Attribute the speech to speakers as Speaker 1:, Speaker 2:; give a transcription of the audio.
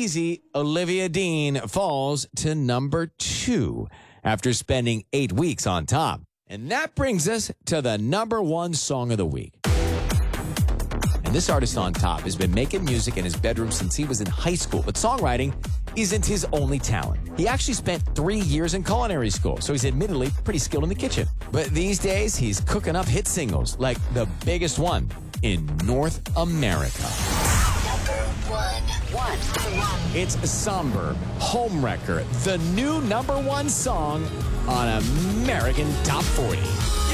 Speaker 1: easy, Olivia Dean falls to number 2 after spending 8 weeks on top. And that brings us to the number 1 song of the week. And this artist on top has been making music in his bedroom since he was in high school, but songwriting isn't his only talent. He actually spent 3 years in culinary school, so he's admittedly pretty skilled in the kitchen. But these days, he's cooking up hit singles like the biggest one in North America. It's Somber, Homewrecker, the new number 1 song on American Top 40.